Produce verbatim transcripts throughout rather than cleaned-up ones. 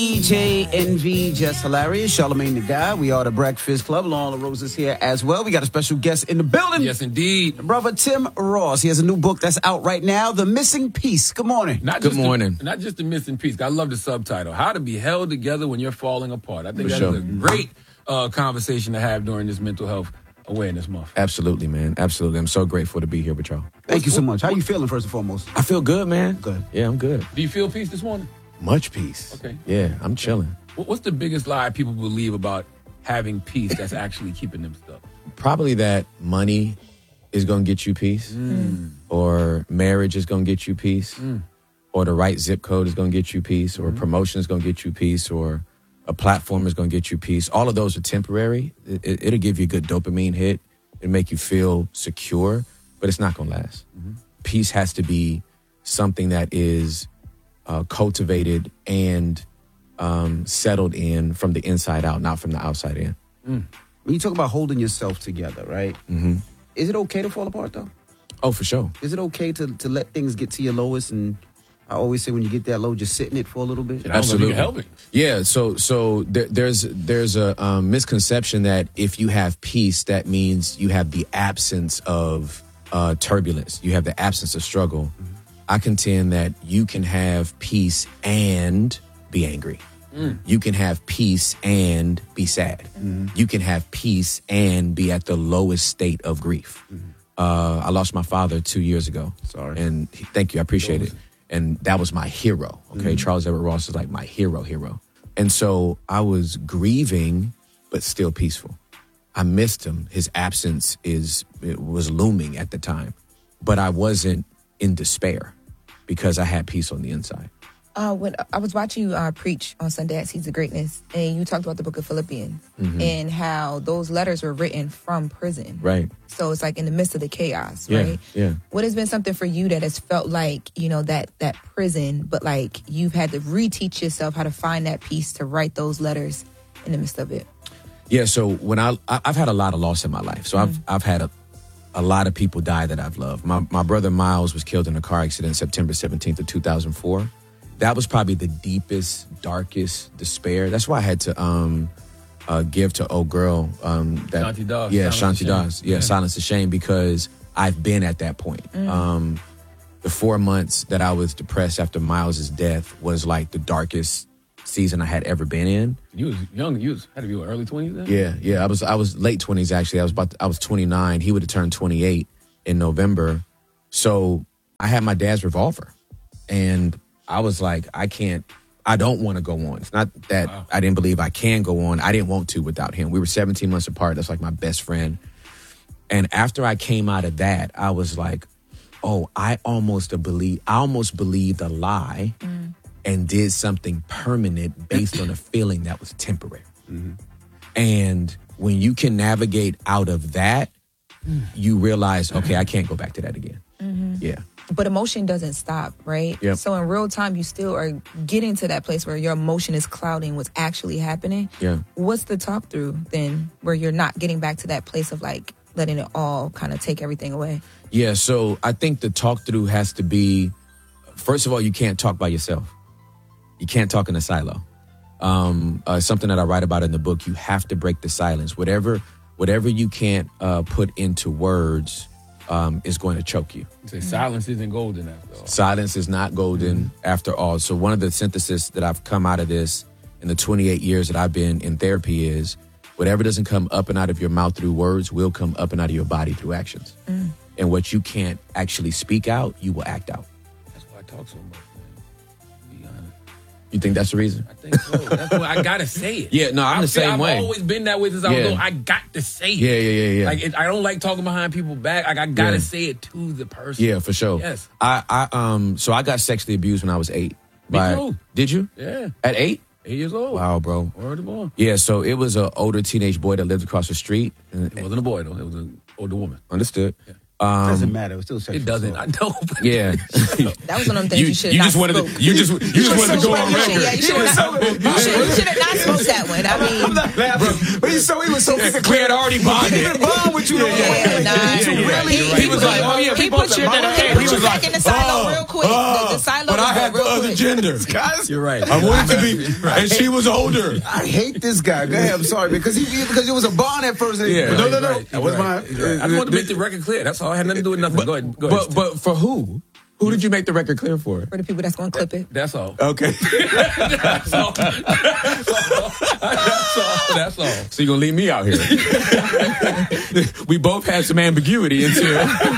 D J Envy, Just Hilarious, Charlamagne the Guy. We are the Breakfast Club. Laurel Rose is here as well. We got a special guest in the building. Yes, indeed. Brother Tim Ross. He has a new book that's out right now, The Missing Piece. Good morning. Not Good just morning. The, not just The Missing Piece. I love the subtitle, How to Be Held Together When You're Falling Apart. I think For that sure. is a great uh, conversation to have during this mental health awareness month. Absolutely, man. Absolutely. I'm so grateful to be here with y'all. Thank you so much. How you feeling, first and foremost? I feel good, man. Good. Yeah, I'm good. Do you feel peace this morning? Much peace. Okay. Yeah, I'm chilling. What- What's the biggest lie people believe about having peace that's actually keeping them stuck? Probably that money is going to get you peace, or marriage is going to get you peace, or the right zip code is going to get you peace, or promotion is going to get you peace, or a platform is going to get you peace. All of those are temporary. It, it, it'll give you a good dopamine hit and make you feel secure, but it's not going to last. Peace has to be something that is uh, cultivated and um, settled in from the inside out, not from the outside in. When you talk about holding yourself together, right? Mm-hmm. Is it okay to fall apart, though? Oh, for sure. Is it okay to, to let things get to your lowest? And I always say when you get that low, just sit in it for a little bit. I don't know if you Absolutely. can help it. Yeah, so so there, there's there's a um, misconception that if you have peace, that means you have the absence of uh, turbulence. You have the absence of struggle. I contend that you can have peace and be angry. You can have peace and be sad. You can have peace and be at the lowest state of grief. Uh, I lost my father two years ago. Sorry. And he- thank you. I appreciate it. And that was my hero. Okay. Charles Everett Ross is like my hero, hero. And so I was grieving, but still peaceful. I missed him. His absence is it was looming at the time, but I wasn't in despair because I had peace on the inside. Uh, when I was watching you uh, preach on Sunday at Seeds of Greatness, and you talked about the book of Philippians and how those letters were written from prison. Right. So it's like in the midst of the chaos, Yeah, right? yeah. What has been something for you that has felt like, you know, that that prison, but like you've had to reteach yourself how to find that peace to write those letters in the midst of it? Yeah, so when I, I I've had a lot of loss in my life. So I've I've had a a lot of people die that I've loved. My my brother Miles was killed in a car accident September seventeenth of two thousand four. That was probably the deepest, darkest despair. That's why I had to um uh, give to old girl um that Shanti Das, yeah, Silence Shanti the Shame. Das. Yeah, Yeah. Silence the Shame, because I've been at that point. Um the four months that I was depressed after Miles's death was like the darkest season I had ever been in. You was young. You was, had to be what, early twenties then? Yeah, yeah. I was I was late twenties actually. I was about to, I was twenty-nine. He would have turned twenty-eight in November. So I had my dad's revolver, and I was like, I can't. I don't want to go on. It's not that Wow. I didn't believe I can go on. I didn't want to without him. We were seventeen months apart. That's like my best friend. And after I came out of that, I was like, oh, I almost a believe. I almost believed a lie. And did something permanent based on a feeling that was temporary. And when you can navigate out of that, you realize, okay, I can't go back to that again. Yeah. But emotion doesn't stop, right? Yep. So in real time, you still are getting to that place where your emotion is clouding what's actually happening. Yeah. What's the talk through then where you're not getting back to that place of like letting it all kind of take everything away? Yeah. So I think the talk through has to be, first of all, you can't talk by yourself. You can't talk in a silo. Um, uh, something that I write about in the book, you have to break the silence. Whatever, whatever you can't uh, put into words um, is going to choke you. You say silence isn't golden after all. Silence is not golden after all. So one of the synthesis that I've come out of this in the twenty-eight years that I've been in therapy is whatever doesn't come up and out of your mouth through words will come up and out of your body through actions. And what you can't actually speak out, you will act out. That's why I talk so much, man. Be honest. You think that's the reason? I think so. That's why I gotta say it. Yeah, no, I'm I the feel- same I've way. always been that way since I Yeah. was little. I got to say it. Yeah, yeah, yeah, yeah. Like it, I don't like talking behind people's back. Like I gotta Yeah. say it to the person. Yeah, for sure. Yes. I, I um so I got sexually abused when I was eight. Me By- too. Did you? Yeah. At eight? Eight years old. Wow, bro. Word of boy. Yeah, so it was an older teenage boy that lived across the street. And- It wasn't a boy though. It was an older woman. Understood. doesn't matter. It's still sexual. It doesn't. assault. I know. But Yeah. That was one of them things you, should have not just wanted spoke. to, you just you just wanted to go on record. Yeah, you should have not, you should, you should have not spoke that one. I mean, I'm not laughing. But he's so he was so We had already bonded. He didn't bond with you know. Yeah, yeah, nah, Did you yeah, really? yeah, He was like, oh yeah, He people put you, that he hey, put he you was back like, in the silo oh, real quick. oh, the, the silo but was I had the real other quick. gender. Guys, you're right. I wanted to be, and she was older. I hate this guy. Go ahead. I'm sorry because he because it was a bond at first. Yeah. no, no, no. Right, That was right, my. right. I just wanted to make the record clear. That's all. I had nothing to do with nothing. Go ahead. Go ahead. But but for who? Who did you make the record clear for? For the people that's going to clip it. That's all. Okay. That's all. That's all. That's all. That's all. So you're gonna leave me out here? We both had some ambiguity until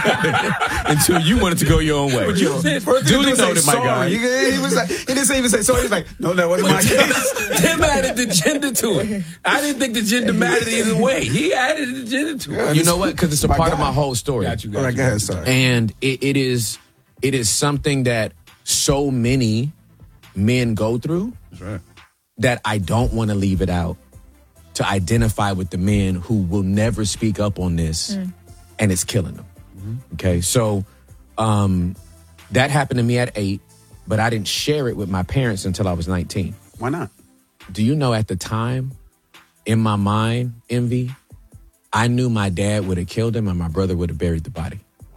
until you wanted to go your own way. you said- First Duly thing he noted, my guy. He, he was like, he didn't say even say sorry. He was like, no, that wasn't my case. Tim added the gender to it. I didn't think the gender mattered either way. He added the gender to it. You know what? Because it's a My part guy. of my whole story. Got you, got All right, you. go ahead. Sorry. And it, it is it is something that so many men go through That's right. that I don't want to leave it out to identify with the men who will never speak up on this, and it's killing them. Mm-hmm. Okay, so um, that happened to me at eight, but I didn't share it with my parents until I was nineteen. Why not? Do you know at the time, in my mind, Envy, I knew my dad would have killed him and my brother would have buried the body.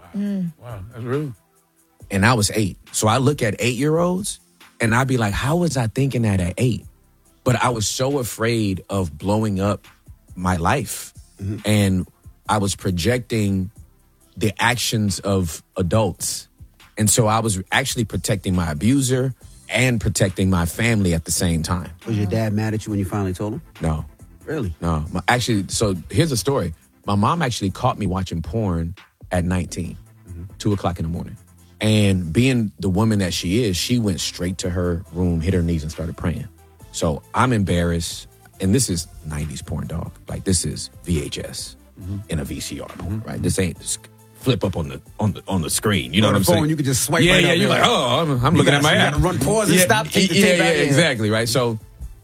Wow, that's real. And I was eight. So I look at eight-year-olds and I'd be like, how was I thinking that at eight? But I was so afraid of blowing up my life. Mm-hmm. And I was projecting the actions of adults. And so I was actually protecting my abuser and protecting my family at the same time. Was your dad mad at you when you finally told him? No, Really? no. My, actually, so here's a story. My mom actually caught me watching porn at nineteen, mm-hmm. two o'clock in the morning. And being the woman that she is, she went straight to her room, hit her knees, and started praying. So I'm embarrassed. And this is nineties porn, dog. Like, this is V H S mm-hmm. in a V C R porn, right? This ain't just flip up on the on the on the screen. You know On what I'm the phone, saying? you could just swipe Yeah, right yeah. up. You're like, oh, I'm, I'm You looking gotta- at my you app. gotta run pause and yeah, stop, take the yeah, tape yeah, out, yeah. exactly, right? So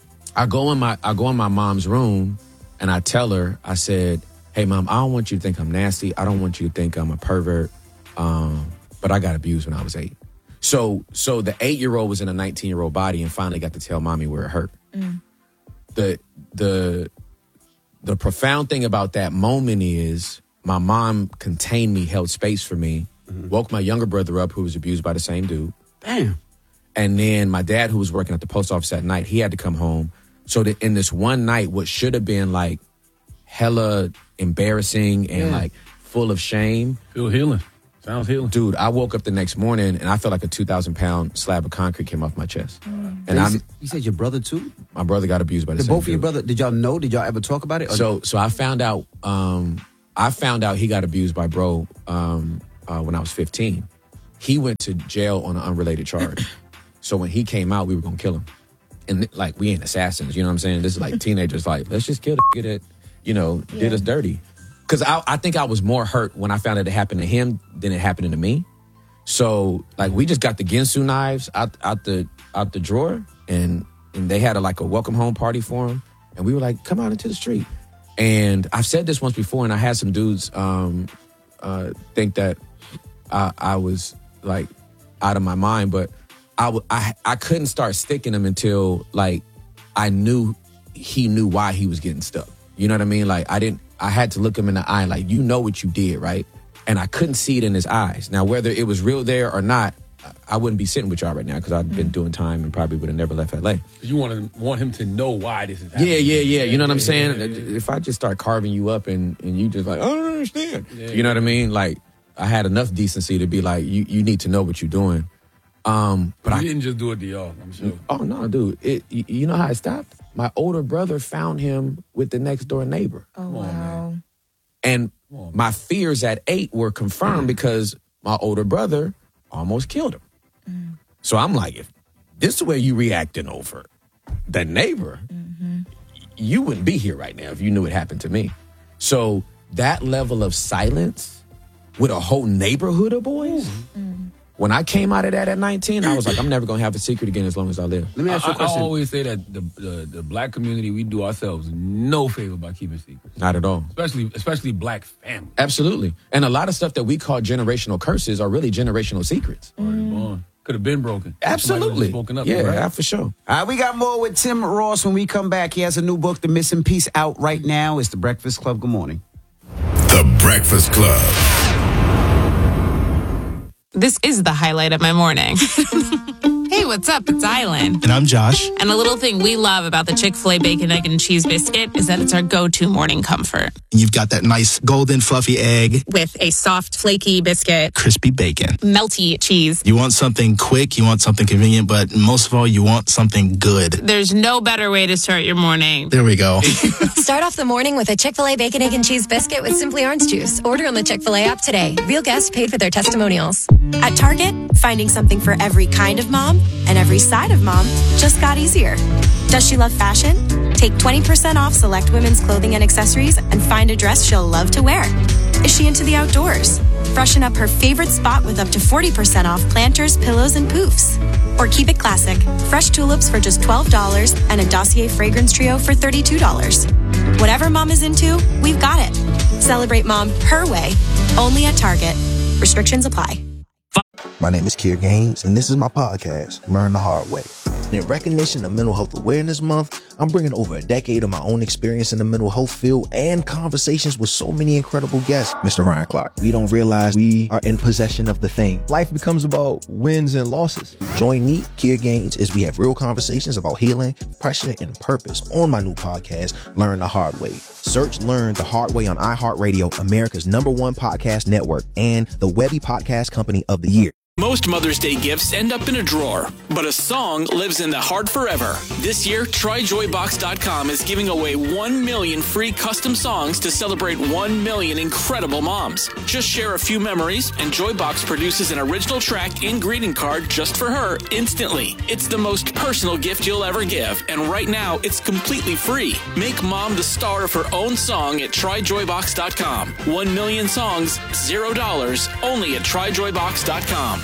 I go in my I go in my mom's room and I tell her, I said, hey, mom, I don't want you to think I'm nasty. I don't want you to think I'm a pervert. Um, but I got abused when I was eight. So so the eight-year-old was in a nineteen-year-old body and finally got to tell mommy where it hurt. Mm. The the the profound thing about that moment is my mom contained me, held space for me, mm-hmm. woke my younger brother up who was abused by the same dude. Damn. And then my dad, who was working at the post office at night, he had to come home. So that in this one night, what should have been like hella embarrassing and Yeah. like full of shame. Feel healing. Sounds healing. Dude, I woke up the next morning and I felt like a two thousand pound slab of concrete came off my chest. And And you, I'm, said, you said your brother too? my brother got abused by the Did same both of your dude. brother? Did y'all know? Did y'all ever talk about it? Or So so I found out um I found out he got abused by bro um uh, when I was fifteen. He went to jail on an unrelated charge. So when he came out, we were gonna kill him. And like we ain't assassins, you know what I'm saying? This is like teenagers like, let's just kill the nigga that, you know, Yeah. did us dirty. Cause I I think I was more hurt when I found out it happened to him than it happened to me. So like we just got the Ginsu knives out out the out the drawer and and they had a like a welcome home party for him. And we were like, come out into the street. And I've said this once before, and I had some dudes um, uh, think that I, I was like out of my mind, but I, w- I I couldn't start sticking him until like I knew he knew why he was getting stuck. You know what I mean? Like I didn't. I had to look him in the eye, like, you know what you did, right? And I couldn't see it in his eyes. Now, whether it was real there or not, I wouldn't be sitting with y'all right now because I'd been doing time and probably would have never left L A. You want to want him to know why this is happening. Yeah, yeah, yeah. You know what I'm Yeah, saying? yeah, yeah. If I just start carving you up and, and you just like, I don't understand. Yeah, you know what I mean? Like, I had enough decency to be like, you, you need to know what you're doing. Um, but you I didn't just do it to y'all, I'm sure. Oh, no, dude. It, you, you know how it stopped? My older brother found him with the next door neighbor. Oh, on, wow. And on, my fears at eight were confirmed because my older brother almost killed him. Mm. So I'm like, if this is the way you reacting over the neighbor, Mm-hmm. you wouldn't be here right now if you knew it happened to me. So that level of silence with a whole neighborhood of boys, Mm. when I came out of that at nineteen, I was like, I'm never going to have a secret again as long as I live. Let me ask you I, a question. I always say that the, the the black community, we do ourselves no favor by keeping secrets, Not at all. especially especially black families. Absolutely. And a lot of stuff that we call generational curses are really generational secrets. Already born. Could have been broken. Absolutely. Somebody spoken up, yeah, right? yeah, for sure. All right, we got more with Tim Ross when we come back. He has a new book, The Missing Piece, out right now. It's The Breakfast Club. Good morning. The The Breakfast Club. This is the highlight of my morning. Hey, what's up? It's Island. And I'm Josh. And a little thing we love about the Chick-fil-A Bacon, Egg, and Cheese Biscuit is that it's our go-to morning comfort. You've got that nice golden fluffy egg with a soft, flaky biscuit, crispy bacon, melty cheese. You want something quick, you want something convenient, but most of all, you want something good. There's no better way to start your morning. There we go. Start off the morning with a Chick-fil-A Bacon, Egg, and Cheese Biscuit with Simply Orange Juice. Order on the Chick-fil-A app today. Real guests paid for their testimonials. At Target, finding something for every kind of mom and every side of mom just got easier. Does she love fashion? Take twenty percent off select women's clothing and accessories and find a dress she'll love to wear. Is she into the outdoors? Freshen up her favorite spot with up to forty percent off planters, pillows, and poofs. Or keep it classic. Fresh tulips for just twelve dollars and a Dossier fragrance trio for thirty-two dollars. Whatever mom is into, we've got it. Celebrate mom her way, only at Target. Restrictions apply. My name is Kier Gaines, and this is my podcast, Learn the Hard Way. In recognition of Mental Health Awareness Month, I'm bringing over a decade of my own experience in the mental health field and conversations with so many incredible guests. Mister Ryan Clark, we don't realize we are in possession of the thing. Life becomes about wins and losses. Join me, Kier Gaines, as we have real conversations about healing, pressure, and purpose on my new podcast, Learn the Hard Way. Search Learn the Hard Way on iHeartRadio, America's number one podcast network, and the Webby Podcast Company of the Year. Most Mother's Day gifts end up in a drawer, but a song lives in the heart forever. This year, Try Joy Box dot com is giving away one million free custom songs to celebrate one million incredible moms. Just share a few memories, and Joybox produces an original track and greeting card just for her instantly. It's the most personal gift you'll ever give, and right now, it's completely free. Make mom the star of her own song at Try Joy Box dot com. One million songs, zero dollars, only at Try Joy Box dot com.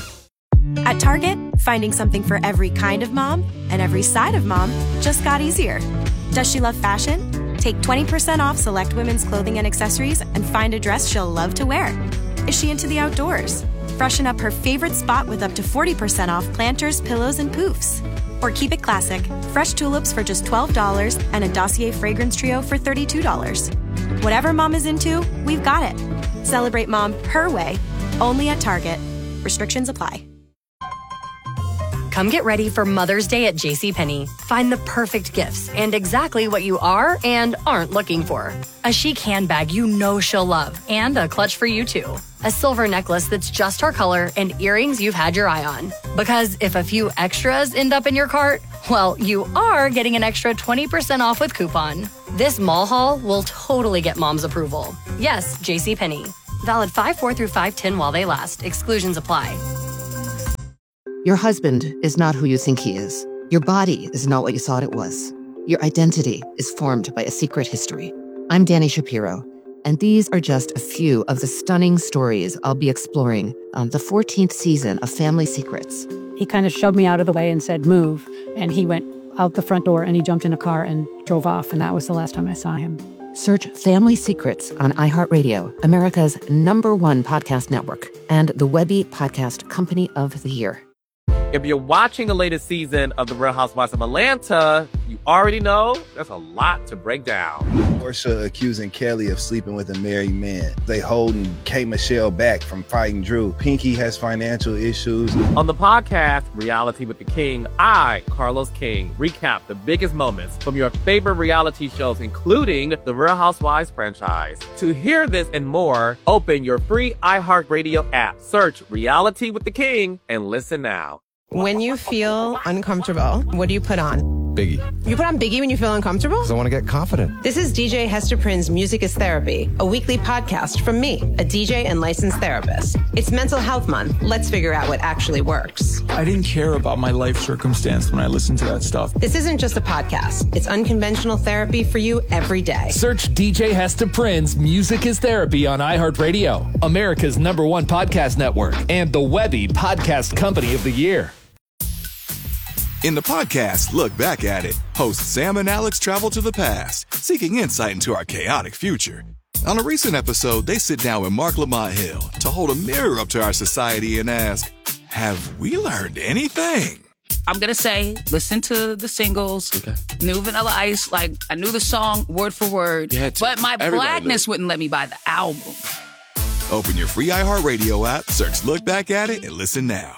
At Target, finding something for every kind of mom and every side of mom just got easier. Does she love fashion? Take twenty percent off select women's clothing and accessories and find a dress she'll love to wear. Is she into the outdoors? Freshen up her favorite spot with up to forty percent off planters, pillows, and poofs. Or keep it classic. Fresh tulips for just twelve dollars and a Dossier fragrance trio for thirty-two dollars. Whatever mom is into, we've got it. Celebrate mom her way, only at Target. Restrictions apply. Come get ready for Mother's Day at JCPenney. Find the perfect gifts and exactly what you are and aren't looking for. A chic handbag you know she'll love and a clutch for you too. A silver necklace that's just her color and earrings you've had your eye on. Because if a few extras end up in your cart, well, you are getting an extra twenty percent off with coupon. This mall haul will totally get mom's approval. Yes, JCPenney. Valid five four through five ten while they last. Exclusions apply. Your husband is not who you think he is. Your body is not what you thought it was. Your identity is formed by a secret history. I'm Danny Shapiro, and these are just a few of the stunning stories I'll be exploring on the fourteenth season of Family Secrets. He kind of shoved me out of the way and said, move. And he went out the front door and he jumped in a car and drove off. And that was the last time I saw him. Search Family Secrets on iHeartRadio, America's number one podcast network, and the Webby Podcast Company of the Year. If you're watching the latest season of The Real Housewives of Atlanta, you already know there's a lot to break down. Porsha accusing Kelly of sleeping with a married man. They holding K. Michelle back from fighting Drew. Pinky has financial issues. On the podcast, Reality with the King, I, Carlos King, recap the biggest moments from your favorite reality shows, including the Real Housewives franchise. To hear this and more, open your free iHeartRadio app, search Reality with the King, and listen now. When you feel uncomfortable, what do you put on? Biggie. You put on Biggie when you feel uncomfortable? Because I want to get confident. This is D J Hester Prynne's Music is Therapy, a weekly podcast from me, a D J and licensed therapist. It's Mental Health Month. Let's figure out what actually works. I didn't care about my life circumstance when I listened to that stuff. This isn't just a podcast. It's unconventional therapy for you every day. Search D J Hester Prynne's Music is Therapy on iHeartRadio, America's number one podcast network, and the Webby Podcast Company of the Year. In the podcast, Look Back at It, hosts Sam and Alex travel to the past, seeking insight into our chaotic future. On a recent episode, they sit down with Mark Lamont Hill to hold a mirror up to our society and ask, have we learned anything? I'm gonna say, listen to the singles. Okay. New Vanilla Ice, like I knew the song word for word, You had to. but my Everybody blackness knew. wouldn't let me buy the album. Open your free iHeartRadio app, search Look Back at It, and listen now.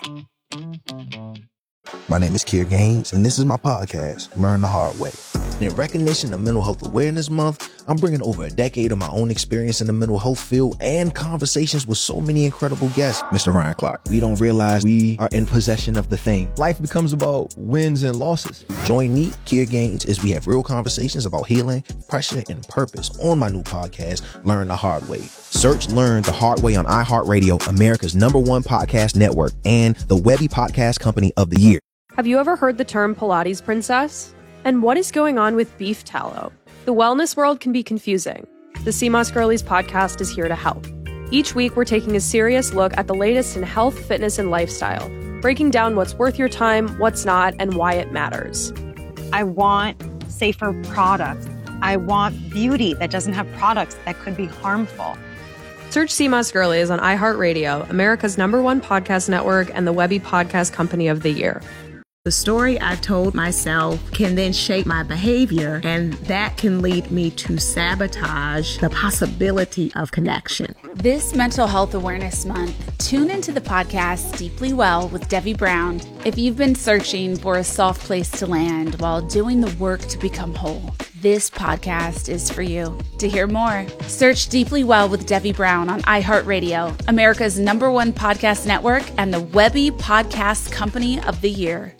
My name is Kier Gaines, and this is my podcast, Learn the Hard Way. In recognition of Mental Health Awareness Month, I'm bringing over a decade of my own experience in the mental health field and conversations with so many incredible guests. Mister Ryan Clark, we don't realize we are in possession of the thing. Life becomes about wins and losses. Join me, Kier Gaines, as we have real conversations about healing, pressure, and purpose on my new podcast, Learn the Hard Way. Search Learn the Hard Way on iHeartRadio, America's number one podcast network, and the Webby Podcast Company of the Year. Have you ever heard the term Pilates princess? And what is going on with beef tallow? The wellness world can be confusing. The C M O S Girlies podcast is here to help. Each week, we're taking a serious look at the latest in health, fitness, and lifestyle, breaking down what's worth your time, what's not, and why it matters. I want safer products. I want beauty that doesn't have products that could be harmful. Search C M O S Girlies on iHeartRadio, America's number one podcast network, and the Webby Podcast Company of the Year. The story I told myself can then shape my behavior, and that can lead me to sabotage the possibility of connection. This Mental Health Awareness Month, tune into the podcast Deeply Well with Debbie Brown if you've been searching for a soft place to land while doing the work to become whole. This podcast is for you. To hear more, search Deeply Well with Debbie Brown on iHeartRadio, America's number one podcast network, and the Webby Podcast Company of the Year.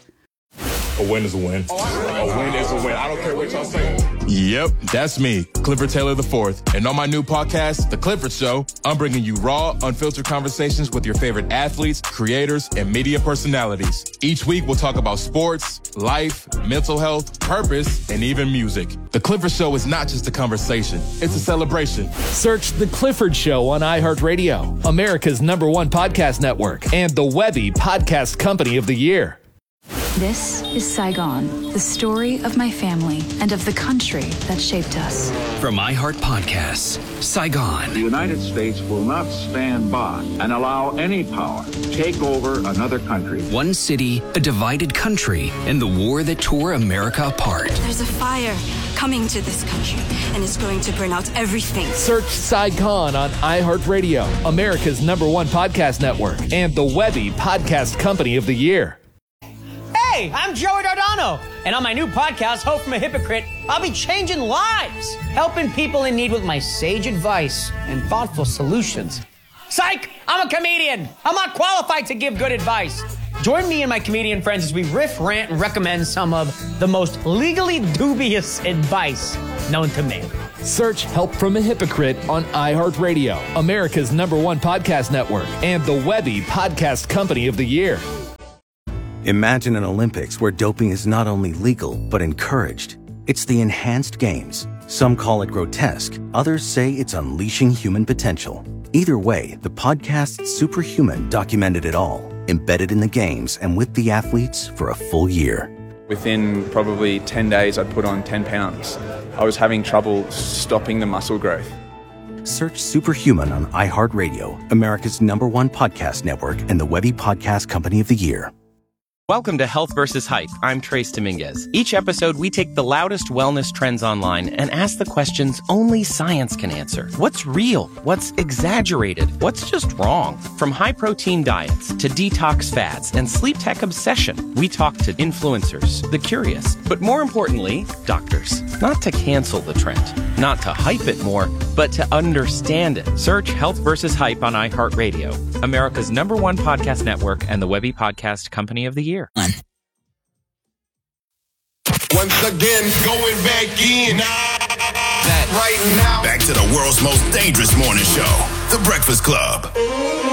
A win is a win. A win is a win. I don't care what y'all say. Yep, that's me, Clifford Taylor the fourth. And on my new podcast, The Clifford Show, I'm bringing you raw, unfiltered conversations with your favorite athletes, creators, and media personalities. Each week, we'll talk about sports, life, mental health, purpose, and even music. The Clifford Show is not just a conversation, it's a celebration. Search The Clifford Show on iHeartRadio, America's number one podcast network, and the Webby Podcast Company of the Year. This is Saigon, the story of my family and of the country that shaped us. From iHeart Podcasts, Saigon. The United States will not stand by and allow any power to take over another country. One city, a divided country, and the war that tore America apart. There's a fire coming to this country, and it's going to burn out everything. Search Saigon on iHeartRadio, America's number one podcast network, and the Webby Podcast Company of the Year. Hey, I'm Joey Dardano, and on my new podcast, Hope from a Hypocrite, I'll be changing lives, helping people in need with my sage advice and thoughtful solutions. Psych! I'm a comedian. I'm not qualified to give good advice. Join me and my comedian friends as we riff, rant, and recommend some of the most legally dubious advice known to man. Search Help from a Hypocrite on iHeartRadio, America's number one podcast network, and the Webby Podcast Company of the Year. Imagine an Olympics where doping is not only legal, but encouraged. It's the Enhanced Games. Some call it grotesque. Others say it's unleashing human potential. Either way, the podcast Superhuman documented it all, embedded in the games and with the athletes for a full year. Within probably ten days, I'd put on ten pounds. I was having trouble stopping the muscle growth. Search Superhuman on iHeartRadio, America's number one podcast network, and the Webby Podcast Company of the Year. Welcome to Health versus Hype. I'm Trace Dominguez. Each episode, we take the loudest wellness trends online and ask the questions only science can answer. What's real? What's exaggerated? What's just wrong? From high-protein diets to detox fads and sleep tech obsession, we talk to influencers, the curious, but more importantly, doctors. Not to cancel the trend, not to hype it more, but to understand it. Search Health versus Hype on iHeartRadio, America's number one podcast network, and the Webby Podcast Company of the Year. Once again, going back in. That right now. Back to the world's most dangerous morning show, The Breakfast Club.